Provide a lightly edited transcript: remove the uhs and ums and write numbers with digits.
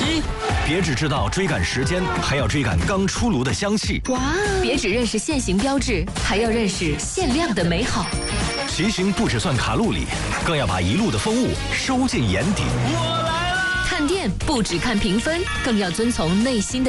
别只知道追赶时间，还要追赶刚出炉的香气。 哇！别只认识限行标志，还要认识限量的美好。 骑行不只算卡路里，更要把一路的风物收进眼底。 看店不只看评分，更要遵从内心的